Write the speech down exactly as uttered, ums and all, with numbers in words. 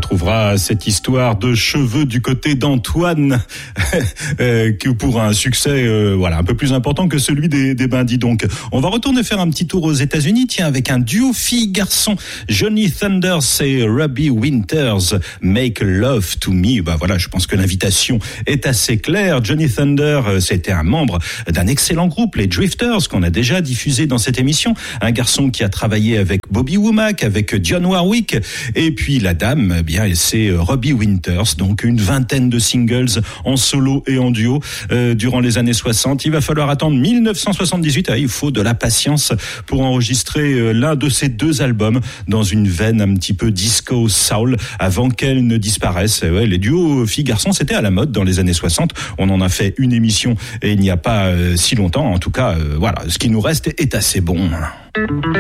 retrouvera cette histoire de cheveux du côté d'Antoine euh, que pour un succès euh, voilà un peu plus important que celui des, des bandits. Donc on va retourner faire un petit tour aux États-Unis, tiens, avec un duo fille-garçon, Johnny Thunders et Robbie Winters, Make Love to Me. Bah voilà, je pense que l'invitation est assez claire. Johnny Thunder, c'était un membre d'un excellent groupe, les Drifters, qu'on a déjà diffusé dans cette émission. Un garçon qui a travaillé avec Bobby Womack, avec Dionne Warwick, et puis la dame, eh bien, c'est Robbie Winters. Donc une vingtaine de singles en solo et en duo euh, durant les années soixante. Il va falloir attendre dix-neuf cent soixante-dix-huit. Ah, il faut de la patience pour enregistrer euh, l'un de ces deux albums dans une veine un petit peu disco soul avant qu'elle ne disparaisse. Ouais, les duos filles-garçons, c'était à la mode dans les années soixante. On en a fait une émission et il n'y a pas euh, si longtemps. En tout cas, euh, voilà, ce qui nous reste est assez bon.